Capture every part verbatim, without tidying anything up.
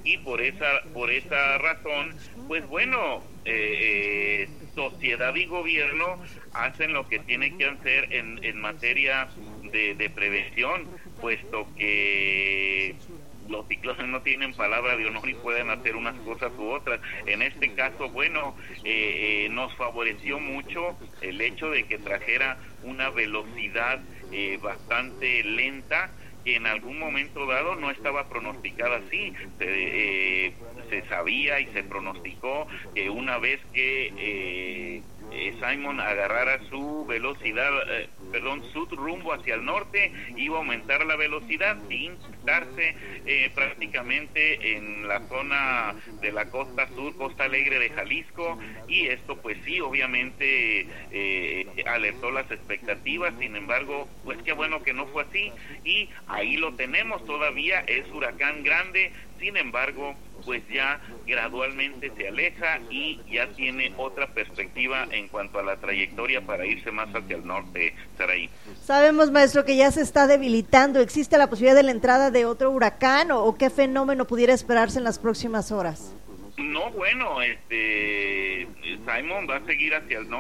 y por esa por esa razón, pues bueno, eh, eh, sociedad y gobierno hacen lo que tienen que hacer en, en materia de, de prevención, puesto que los ciclones no tienen palabra de honor y pueden hacer unas cosas u otras. En este caso, bueno, eh, eh, nos favoreció mucho el hecho de que trajera una velocidad eh, bastante lenta, que en algún momento dado no estaba pronosticada así. Se, eh, se sabía y se pronosticó que una vez que eh, eh, Simon agarrara su velocidad, eh, perdón, su rumbo hacia el norte, iba a aumentar la velocidad sin estarse eh, prácticamente en la zona de la costa sur, Costa Alegre de Jalisco, y esto pues sí, obviamente eh, alertó las expectativas. Sin embargo, pues qué bueno que no fue así, y ahí lo tenemos todavía, es huracán grande. Sin embargo, pues ya gradualmente se aleja y ya tiene otra perspectiva en cuanto a la trayectoria para irse más hacia el norte, Saraí. Sabemos, maestro, que ya se está debilitando. ¿Existe la posibilidad de la entrada de otro huracán o, o qué fenómeno pudiera esperarse en las próximas horas? No, bueno, este Simon va a seguir hacia el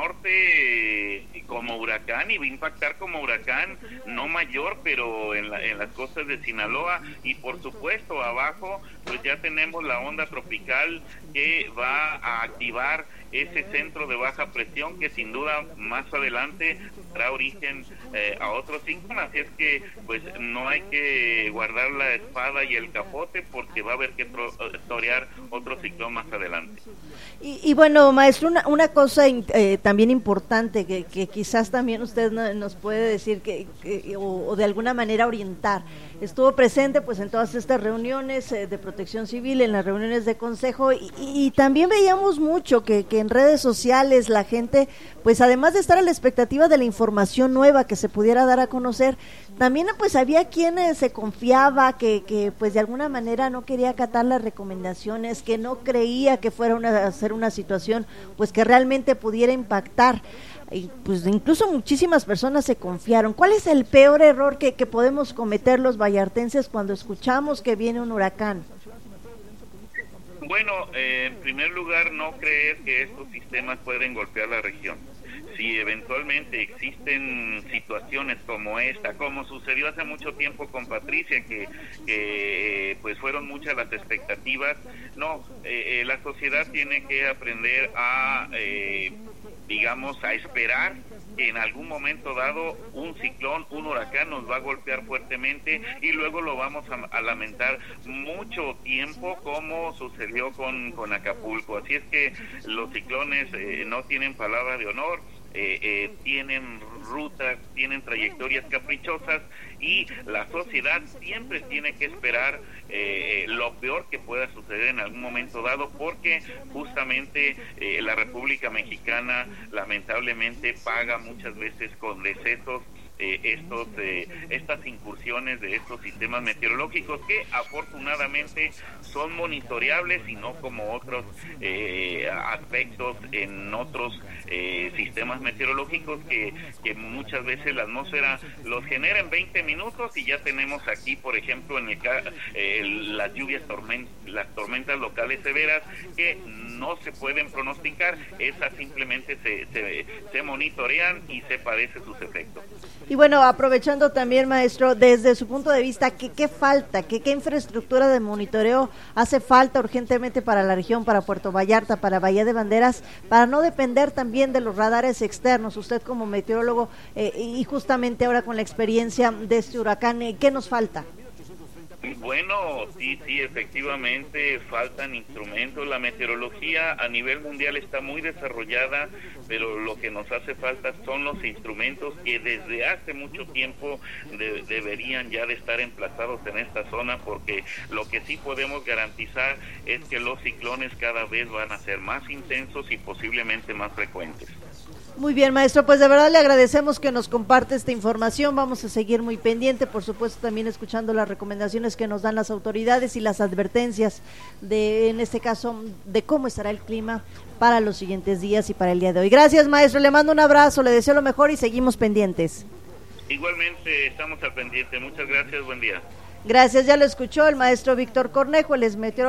norte eh, como huracán, y va a impactar como huracán, no mayor, pero en, la, en las costas de Sinaloa, y por supuesto abajo pues ya tenemos la onda tropical que va a activar ese centro de baja presión que sin duda más adelante dará origen eh, a otro ciclón. Así es que pues no hay que guardar la espada y el capote, porque va a haber que torear otro ciclón más adelante. Y, y bueno, maestro, una, una cosa eh, también importante que, que quizás también usted no, nos puede decir que, que o, o de alguna manera orientar. Estuvo presente pues en todas estas reuniones eh, de protección civil, en las reuniones de consejo, y, y, y también veíamos mucho que, que en redes sociales la gente, pues además de estar a la expectativa de la información nueva que se pudiera dar a conocer, también pues había quien eh, se confiaba, que, que pues de alguna manera no quería acatar las recomendaciones, que no creía que fuera una, a ser una situación pues que realmente pudiera impactar. Y pues incluso muchísimas personas se confiaron. ¿Cuál es el peor error que, que podemos cometer los vallartenses cuando escuchamos que viene un huracán? Bueno, eh, en primer lugar, no creer que estos sistemas pueden golpear la región. Si eventualmente existen situaciones como esta, como sucedió hace mucho tiempo con Patricia, que, que pues fueron muchas las expectativas, no, eh, eh, la sociedad tiene que aprender a, eh, digamos, a esperar que en algún momento dado un ciclón, un huracán nos va a golpear fuertemente, y luego lo vamos a, a lamentar mucho tiempo, como sucedió con, con Acapulco. Así es que los ciclones eh, no tienen palabra de honor. Eh, eh, tienen rutas, tienen trayectorias caprichosas, y la sociedad siempre tiene que esperar eh, lo peor que pueda suceder en algún momento dado, porque justamente eh, la República Mexicana lamentablemente paga muchas veces con decesos Eh, estos eh, estas incursiones de estos sistemas meteorológicos, que afortunadamente son monitoreables y no como otros eh, aspectos en otros eh, sistemas meteorológicos que, que muchas veces la atmósfera los genera en veinte minutos, y ya tenemos aquí, por ejemplo, en el eh, las lluvias, torment, las tormentas locales severas que no se pueden pronosticar. Esas simplemente se, se, se monitorean y se padecen sus efectos. Y bueno, aprovechando también, maestro, desde su punto de vista, ¿qué, qué falta? ¿Qué, ¿Qué infraestructura de monitoreo hace falta urgentemente para la región, para Puerto Vallarta, para Bahía de Banderas, para no depender también de los radares externos? Usted como meteorólogo eh, y justamente ahora con la experiencia de este huracán, eh, ¿qué nos falta? Bueno, sí, sí, efectivamente faltan instrumentos. La meteorología a nivel mundial está muy desarrollada, pero lo que nos hace falta son los instrumentos que desde hace mucho tiempo de, deberían ya de estar emplazados en esta zona, porque lo que sí podemos garantizar es que los ciclones cada vez van a ser más intensos y posiblemente más frecuentes. Muy bien, maestro, pues de verdad le agradecemos que nos comparte esta información. Vamos a seguir muy pendiente, por supuesto también escuchando las recomendaciones que nos dan las autoridades y las advertencias de, en este caso, de cómo estará el clima para los siguientes días y para el día de hoy. Gracias, maestro, le mando un abrazo, le deseo lo mejor y seguimos pendientes. Igualmente estamos al pendiente, muchas gracias, buen día. Gracias, ya lo escuchó el maestro Víctor Cornejo, el ex meteorólogo.